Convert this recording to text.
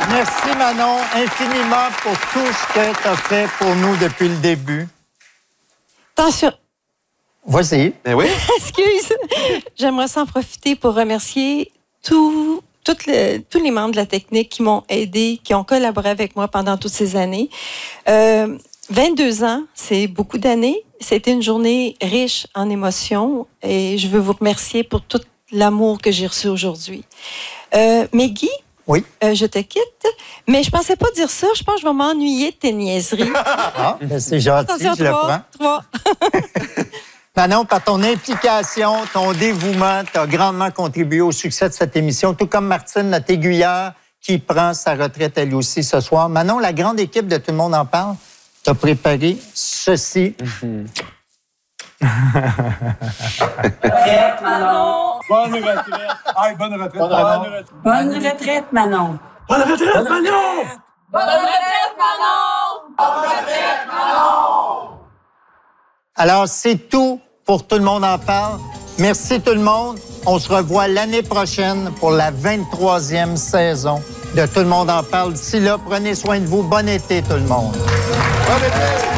Merci, Manon, infiniment pour tout ce que tu as fait pour nous depuis le début. Attention. Vas-y. Ben oui. Excuse. J'aimerais s'en profiter pour remercier tous les membres de la technique qui m'ont aidé, qui ont collaboré avec moi pendant toutes ces années. 22 ans, c'est beaucoup d'années. C'était une journée riche en émotions et je veux vous remercier pour tout l'amour que j'ai reçu aujourd'hui. Mais Guy, oui. Je te quitte, mais je pensais pas dire ça. Je pense que je vais m'ennuyer de tes niaiseries. Ah, ben c'est gentil, Attention, je le prends. 3. Manon, par ton implication, ton dévouement, tu as grandement contribué au succès de cette émission, tout comme Martine, notre aiguilleur, qui prend sa retraite elle aussi ce soir. Manon, la grande équipe de Tout le monde en parle, t'as préparé ceci. Retraite, Manon. Bonne retraite. Ah, bonne retraite, Manon. Bonne retraite, Manon. Bonne retraite, Manon. Bonne retraite, Manon. Bonne retraite, Manon. Alors, c'est tout pour Tout le monde en parle. Merci tout le monde. On se revoit l'année prochaine pour la 23e saison de Tout le monde en parle. D'ici là, prenez soin de vous. Bon été, tout le monde. Bon été.